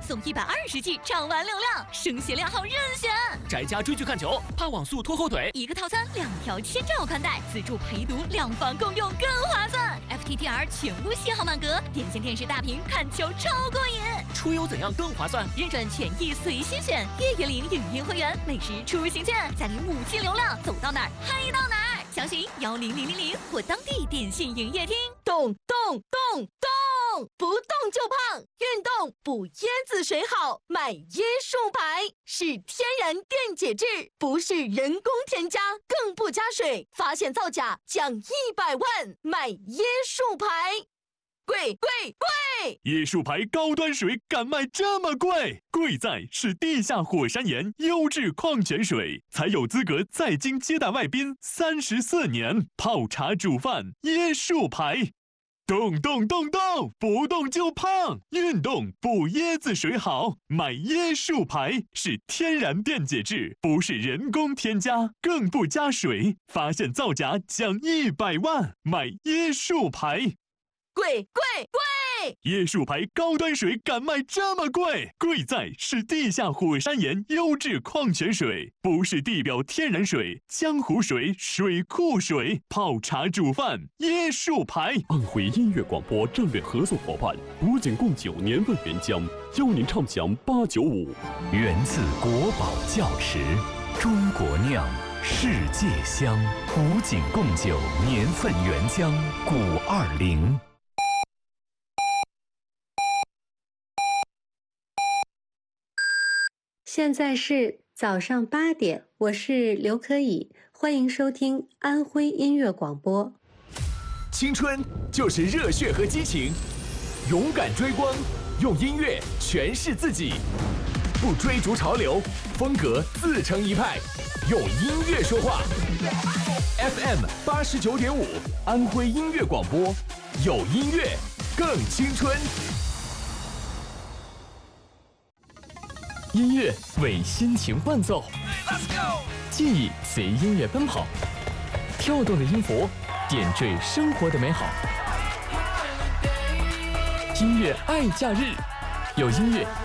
送120G 畅玩流量，声协量号任选。 宅家追剧看球，怕网速拖后腿， 一个套餐2条千兆宽带，自助陪读，2房共用更划算。FTTR 全屋信号满格，点线电视大屏看球超过瘾。 出游怎样更划算？ 认准权益随心选，月月领影音会员，每时出行券，再领5G流量，走到哪儿嗨到哪儿。详询10000或当地电信营业厅。 动，不动就胖，运动补椰子水好，买椰树牌是天然电解质，不是人工添加，更不加水，发现造假奖100万，买椰树牌。贵！ 椰树牌高端水敢卖这么贵？贵在是地下火山岩优质矿泉水，才有资格在京接待外宾34年，泡茶煮饭椰树牌。动，不动就胖，运动补椰子水好，买椰树牌是天然电解质，不是人工添加，更不加水，发现造假奖100万，买椰树牌。 贵！ 椰树牌高端水敢卖这么贵？贵在是地下火山岩优质矿泉水，不是地表天然水、江湖水、水库水，泡茶煮饭椰树牌。 安徽音乐广播战略合作伙伴古井贡酒年份原浆，邀您畅享895。 源自国宝窖池，中国酿，世界香。古井贡酒年份原浆520。 现在是早上8点，我是刘可以，欢迎收听安徽音乐广播。 青春就是热血和激情，勇敢追光，用音乐诠释自己，不追逐潮流，风格自成一派，用音乐说话。FM 89.5，安徽音乐广播，有音乐更青春。 音乐为心情伴奏，记忆随音乐奔跑，跳动的音符点缀生活的美好。音乐爱假日，有音乐